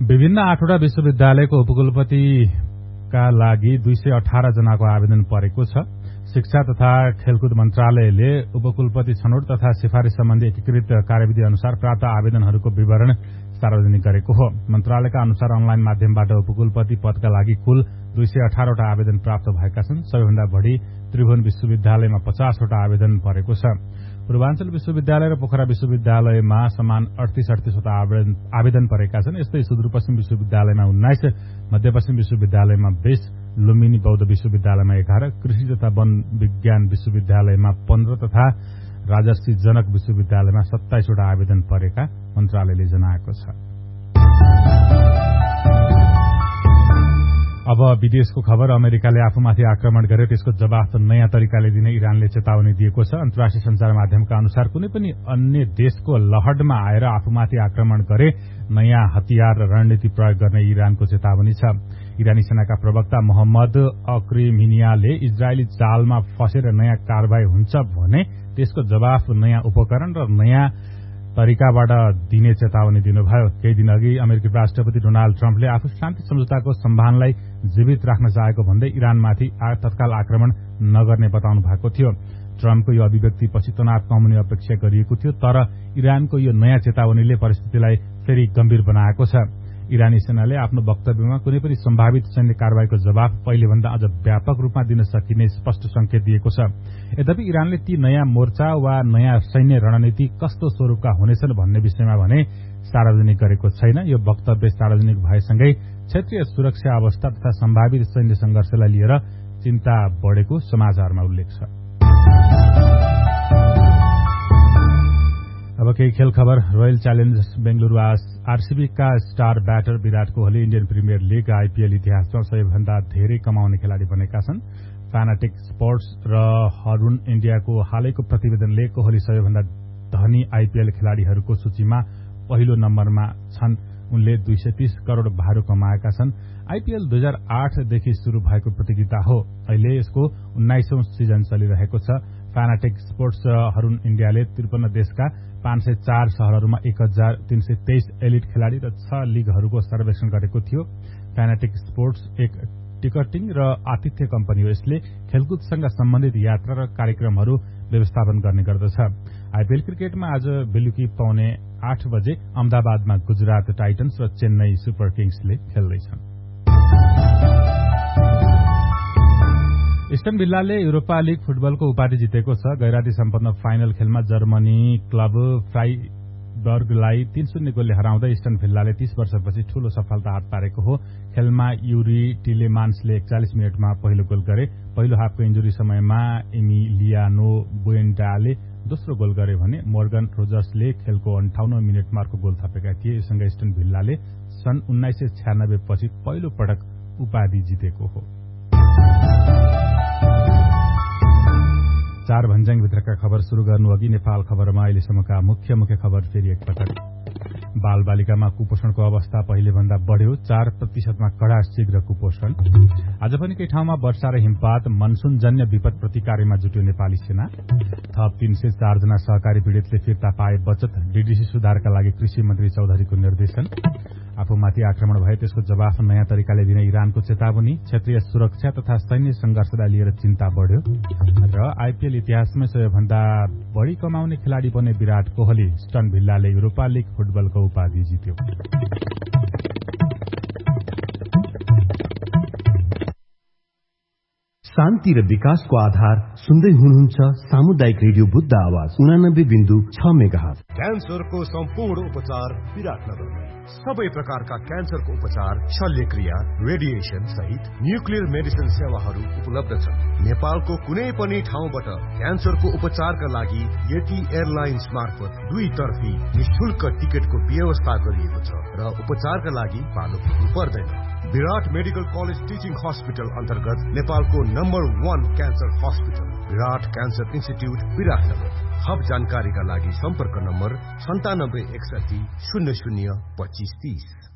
विभिन्न 8वटा विश्वविद्यालयको उपकुलपतिका लागि 218 जनाको आवेदन परेको छ। शिक्षा तथा खेलकुद मन्त्रालयले उपकुलपति छनौट तथा सिफारिस सम्बन्धी एकीकृत कार्यविधि अनुसार प्राप्त आवेदनहरूको विवरण सार्वजनिक गरेको हो। मन्त्रालयका अनुसार अनलाइन माध्यमबाट उपकुलपति पदका लागि कुल 218 वटा आवेदन प्राप्त भएका छन्। सबैभन्दा बढी त्रिभुवन विश्वविद्यालयमा 50 वटा आवेदन परेको छ। पूर्वाञ्चल विश्वविद्यालय र पोखरा विश्वविद्यालयमा समान 38 वटा आवेदन परेका छन्। यस्तै सुदूरपश्चिम विश्वविद्यालयमा 19, मध्यपश्चिम विश्वविद्यालयमा 20, लुम्बिनी बौद्ध विश्वविद्यालयमा 11, कृषि तथा वन विज्ञान विश्वविद्यालयमा 15 तथा राजर्षि जनक विश्वविद्यालयमा 27 वटा आवेदन परेका मन्त्रालयले जनाएको छ। अब विदेशको खबर। अमेरिकाले आफूमाथि आक्रमण गरे त्यसको जवाफ नयाँ तरिकाले दिने इरानले चेतावनी दिएको छ। अन्तर्राष्ट्रिय सञ्चार माध्यमका अनुसार कुनै पनि अन्य देशको लहडमा आएर आफूमाथि आक्रमण गरे नयाँ हतियार र रणनीति प्रयोग गर्ने इरानको चेतावनी छ। इरानी सेनाका प्रवक्ता मोहम्मद अक्रिमिनियाले इजरायली चालमा फसेर नयाँ कारबाही हुन्छ भने त्यसको जवाफ नयाँ उपकरण र नयाँ तरिकाबाट दिने चेतावनी दिनुभयो। केही दिन अघि अमेरिकी राष्ट्रपति डोनाल्ड ट्रम्पले आफू शान्ति सम्झौताको सम्भावनालाई जीवित राख्न चाहेको भन्दै इरानमाथि तत्काल आक्रमण नगर्ने बताउनु भएको थियो। ट्रम्पको यो अभिव्यक्तिपछि तनाव कम हुने अपेक्षा गरिएको थियो, तर इरानको यो नयाँ चेतावनीले परिस्थितिलाई फेरि गम्भीर बनाएको छ। इरानी सेनाले आफ्नो वक्तव्यमा कुनै पनि सम्भावित सैन्य कारबाहीको जवाफ पहिलेभन्दा अझ व्यापक रूपमा दिन सकिने स्पष्ट संकेत दिएको छ। यद्यपि इरानले ती नयाँ मोर्चा वा नयाँ सैन्य रणनीति कस्तो स्वरूपका हुनेछन् भन्ने विषयमा भने सार्वजनिक गरेको छैन। यो वक्तव्य सार्वजनिक भएसँगै क्षेत्रीय सुरक्षा अवस्था तथा सम्भावित सैन्य संघर्षलाई लिएर चिन्ता बढ़ेको समाचारमा उल्लेख छ। अब केही खेल खबर। Royal Challengers Bengaluru आरसीबीका star batter Virat Kohli Indian premier league IPL इतिहासमा सबैभन्दा धेरै कमाउने खेलाड़ी बनेका छन्। फ्यानाटिक स्पोर्ट्स र हरुन इण्डियाको हालैको प्रतिवेदनले कोहली सबैभन्दा धनी आईपीएल खेलाड़ीहरूको सूचीमा पहिलो नम्बरमा छन्। उनले 230 करोड़ भारू कमाएका छन्। आईपीएल 2008 देखि शुरू भएको प्रतियोगिता हो। अहिले यसको 19औं सिजन चलिरहेको छ। फ्यानाटिक स्पोर्ट्स हरुन इण्डियाले 53 देशका 504 शहरहरूमा 1323 एलिट खेलाड़ी र 6 लीगहरूको सर्वेक्षण गरेको थियो। फ्यानाटिक स्पोर्ट्स एक टिकटिङ र आतिथ्य कम्पनी हो। यसले खेलकुदसँग सम्बन्धित यात्रा र कार्यक्रमहरू व्यवस्थापन गर्ने गर्दछ। आईपीएल क्रिकेटमा आज बेलुकी पौने 8 बजे अहमदाबादमा गुजरात टाइटन्स र Chennai super किङ्सले खेल्दैछन्। Eastern भिल्लाले Europa league फुटबलको उपाधि जितेको छ। गैराती सम्पन्न फाइनल खेलमा जर्मनी क्लब फ्राइबर्गलाई 3-0 गोलले हराउँदै इस्टर्न भिल्लाले 30 वर्षपछि ठूलो सफलता हात पारेको हो। खेलमा युरी टिलेमान्सले 41 मिनटमा पहिलो गोल गरे। पहिलो हाफको इन्जुरी समयमा एमिलियानो बुएन्टाले दोस्रो गोल गरे भने मोर्गन रोजर्सले खेलको 58 मिनटमा अर्को गोल थपेका थिए। यससँगै इस्टर्न भिल्लाले सन् 1996 पछि पहिलो पटक उपाधि जितेको हो। 4 भन्ज्याङभित्रका खबर शुरू गर्नुअघि नेपाल खबरमा अहिलेसम्मका मुख्य खबर फेरि एकपटक। बालबालिकामा कुपोषणको अवस्था पहिलेभन्दा बढ्यो। 4% कडा शीघ्र कुपोषण। आज पनि केही ठाउँमा वर्षा र हिमपात। मनसूनजन्य विपद प्रतिकारमा जुट्यो नेपाली सेना। थप 304 जना सहकारी पीड़ितले फिर्ता पाए बचत। डीडीसी सुधारका लागि कृषि मन्त्री चौधरीको निर्देशन। आफूमाथि आक्रमण भए त्यसको जवाफ नयाँ तरिकाले दिने इरानको चेतावनी। क्षेत्रीय सुरक्षा तथा सैन्य संघर्षलाई लिएर चिन्ता बढ़्यो। र आईपीएल इतिहासमै सबैभन्दा बढ़ी कमाउने खेलाड़ी बने Virat Kohli. Eastern भिल्लाले Europa league फुटबलको उपाधि जित्यो। शान्ति र विकासको आधार सुन्दै हुनुहुन्छ सामुदायिक रेडियो बुद्ध आवाज 89.6 मेगाहर्ज। क्यान्सरको सम्पूर्ण उपचार विराटनगरमा। सबै प्रकारका क्यान्सरको उपचार, शल्यक्रिया, रेडिएसन सहित न्युक्लियर मेडिसिन सेवाहरू उपलब्ध छन्। नेपालको कुनै पनि ठाउँबाट क्यान्सरको उपचारका लागि यति एयरलाइन्स मार्फत 2 तर्फी निशुल्क टिकटको व्यवस्था गरिएको छ र उपचारका लागि भाडो तिर्नु पर्दैन। विराट मेडिकल कलेज टिचिङ हस्पिटल अन्तर्गत नेपालको नम्बर 1 क्यान्सर हस्पिटल विराट क्यान्सर इन्स्टिट्युट विराटनगर। थप जानकारीका लागि सम्पर्क नम्बर 9761 00 2530।